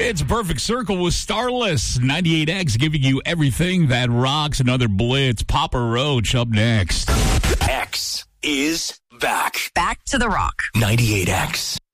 It's Perfect Circle with Starless. 98X giving you everything that rocks. Another blitz. Papa Roach up next. X is back. Back to the rock. 98X.